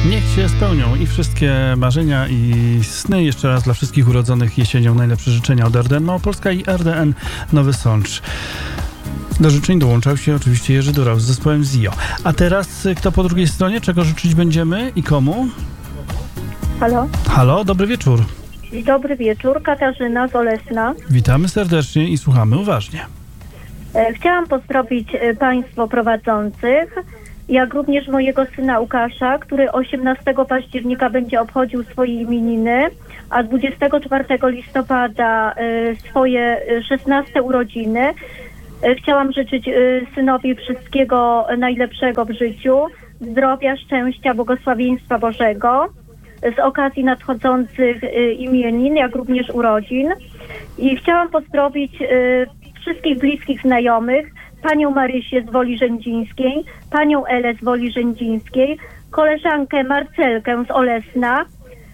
Niech się spełnią i wszystkie marzenia i sny. Jeszcze raz dla wszystkich urodzonych jesienią najlepsze życzenia od RDN Małopolska i RDN Nowy Sącz. Do życzeń dołączał się oczywiście Jerzy Durał z zespołem Zio. A teraz kto po drugiej stronie? Czego życzyć będziemy i komu? Halo? Halo, dobry wieczór. Dobry wieczór, Katarzyna z Olesna. Witamy serdecznie i słuchamy uważnie. Chciałam pozdrowić Państwo prowadzących, jak również mojego syna Łukasza, który 18 października będzie obchodził swoje imieniny, a 24 listopada swoje 16 urodziny. Chciałam życzyć synowi wszystkiego najlepszego w życiu, zdrowia, szczęścia, błogosławieństwa Bożego z okazji nadchodzących imienin, jak również urodzin. I chciałam pozdrowić wszystkich bliskich znajomych, panią Marysię z Woli Rzędzińskiej, panią Elę z Woli Rzędzińskiej, koleżankę Marcelkę z Olesna,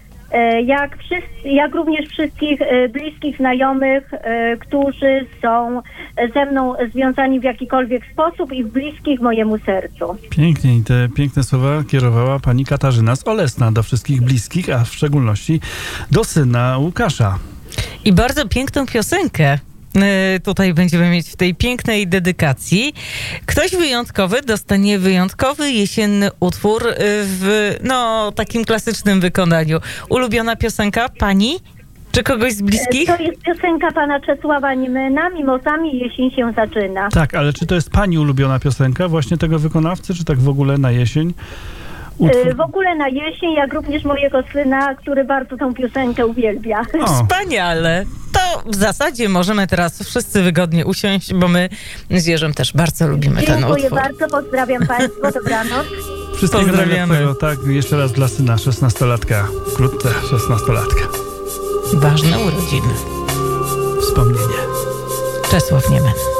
jak również wszystkich bliskich znajomych, którzy są ze mną związani w jakikolwiek sposób i bliskich mojemu sercu. Pięknie i te piękne słowa kierowała pani Katarzyna z Olesna do wszystkich bliskich, a w szczególności do syna Łukasza. I bardzo piękną piosenkę tutaj będziemy mieć w tej pięknej dedykacji. Ktoś wyjątkowy dostanie wyjątkowy jesienny utwór w takim klasycznym wykonaniu. Ulubiona piosenka pani? Czy kogoś z bliskich? To jest piosenka pana Czesława Niemena, Mimozami jesień się zaczyna. Tak, ale czy to jest pani ulubiona piosenka właśnie tego wykonawcy, czy tak w ogóle na jesień? W ogóle na jesień, jak również mojego syna, który bardzo tą piosenkę uwielbia. Wspaniale. To w zasadzie możemy teraz wszyscy wygodnie usiąść, bo my z Jerzym też bardzo lubimy ten utwór. Dziękuję bardzo, pozdrawiam Państwa, dobranoc. Wszystkiego najlepszego, tak, jeszcze raz dla syna, 16-latka, wkrótce 16-latka. Ważne urodziny. Wspomnienie. Czesław Niemen.